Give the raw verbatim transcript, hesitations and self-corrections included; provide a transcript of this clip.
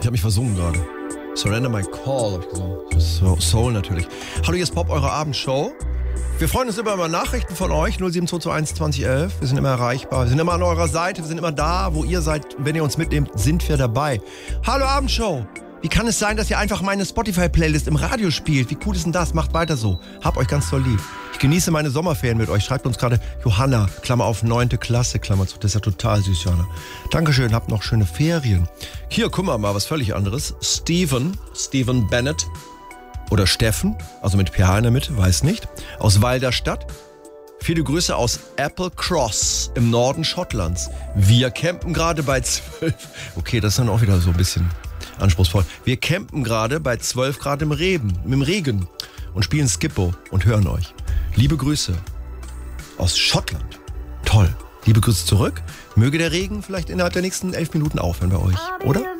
habe mich versungen gerade. Surrender My Call, hab ich gesagt. So, Soul natürlich. Hallo, hier ist Pop, eure Abendshow. Wir freuen uns immer über Nachrichten von euch, null sieben zwei zwei eins zwanzig elf. Wir sind immer erreichbar, wir sind immer an eurer Seite, wir sind immer da, wo ihr seid. Wenn ihr uns mitnehmt, sind wir dabei. Hallo Abendshow. Wie kann es sein, dass ihr einfach meine Spotify-Playlist im Radio spielt? Wie cool ist denn das? Macht weiter so. Hab euch ganz doll lieb. Ich genieße meine Sommerferien mit euch. Schreibt uns gerade Johanna, Klammer auf, neunte Klasse, Klammer zu. Das ist ja total süß, Johanna. Dankeschön, habt noch schöne Ferien. Hier, guck mal, mal was völlig anderes. Steven, Steven Bennett oder Steffen, also mit P H in der Mitte, weiß nicht, aus Walderstadt. Viele Grüße aus Applecross im Norden Schottlands. Wir campen gerade bei zwölf. Okay, das ist dann auch wieder so ein bisschen anspruchsvoll. Wir campen gerade bei zwölf Grad im Regen, im Regen und spielen Skippo und hören euch. Liebe Grüße aus Schottland. Toll. Liebe Grüße zurück. Möge der Regen vielleicht innerhalb der nächsten elf Minuten aufhören bei euch, oder?